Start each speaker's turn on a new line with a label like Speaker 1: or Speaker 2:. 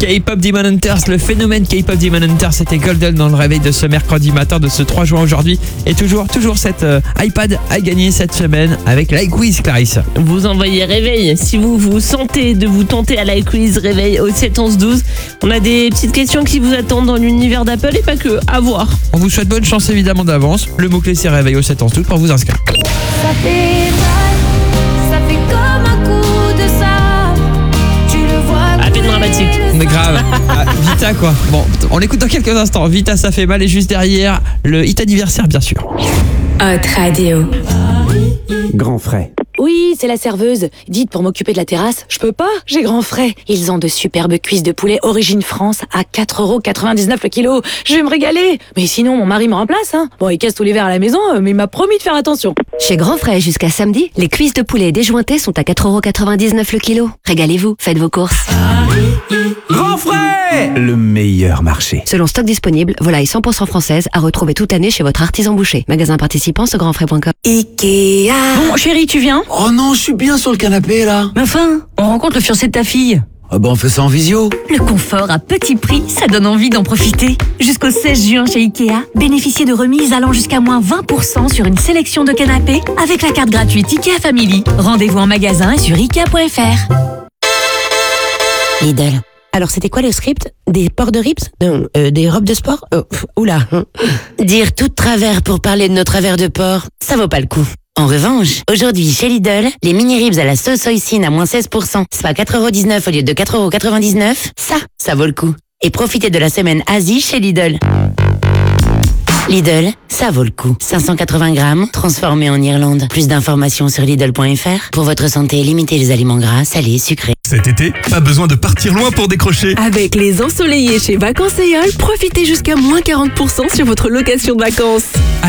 Speaker 1: K-Pop Demon Hunters, le phénomène K-Pop Demon Hunters, c'était Golden dans le réveil de ce mercredi matin de ce 3 juin aujourd'hui. Et toujours cette iPad à gagner cette semaine avec l'iQuiz, Clarisse.
Speaker 2: Vous envoyez réveil si vous sentez de vous tenter à l'iQuiz réveil au 7 11 12. On a des petites questions qui vous attendent dans l'univers d'Apple et pas que, à voir.
Speaker 1: On vous souhaite bonne chance évidemment d'avance. Le mot-clé c'est réveil au 7 11 12 pour vous inscrire.
Speaker 3: Ça fait mal, ça fait comme un coup de sable. Tu le vois.
Speaker 2: À peine dramatique.
Speaker 1: Mais grave. Vita quoi. Bon, on l'écoute dans quelques instants. Vita, ça fait mal et juste derrière le hit anniversaire bien sûr.
Speaker 4: Hot Radio.
Speaker 5: Grand frais.
Speaker 6: Oui, c'est la serveuse. Dites, pour m'occuper de la terrasse, je peux pas, j'ai grand frais. Ils ont de superbes cuisses de poulet origine France à 4,99€ le kilo. Je vais me régaler. Mais sinon, mon mari me remplace, hein. Bon, il casse tous les verres à la maison, mais il m'a promis de faire attention.
Speaker 7: Chez Grand Frais, jusqu'à samedi, les cuisses de poulet déjointées sont à 4,99€ le kilo. Régalez-vous, faites vos courses.
Speaker 5: Grand frais, le meilleur marché.
Speaker 7: Selon stock disponible, volaille 100% française à retrouver toute l'année chez votre artisan boucher. Magasin participant, grandfrais.com.
Speaker 6: Ikea.
Speaker 8: Bon, chérie, tu viens?
Speaker 5: Oh non, je suis bien sur le canapé là.
Speaker 8: Mais enfin, on rencontre le fiancé de ta fille.
Speaker 5: Ah bah on fait ça en visio.
Speaker 8: Le confort à petit prix, ça donne envie d'en profiter. Jusqu'au 16 juin chez Ikea, bénéficiez de remises allant jusqu'à moins 20% sur une sélection de canapés avec la carte gratuite Ikea Family. Rendez-vous en magasin et sur Ikea.fr.
Speaker 6: Lidl. Alors, c'était quoi le script? Des ports de rips? Non, des robes de sport? Oula. Dire tout de travers pour parler de nos travers de porc, ça vaut pas le coup. En revanche, aujourd'hui, chez Lidl, les mini-ribs à la sauce hoisin à moins 16%, soit 4,19€ au lieu de 4,99€, ça vaut le coup. Et profitez de la semaine Asie chez Lidl. Lidl, ça vaut le coup. 580 grammes, transformés en Irlande. Plus d'informations sur Lidl.fr. Pour votre santé, limitez les aliments gras, salés, sucrés.
Speaker 9: Cet été, pas besoin de partir loin pour décrocher.
Speaker 10: Avec les ensoleillés chez Vacances Aeol, profitez jusqu'à moins 40% sur votre location de vacances.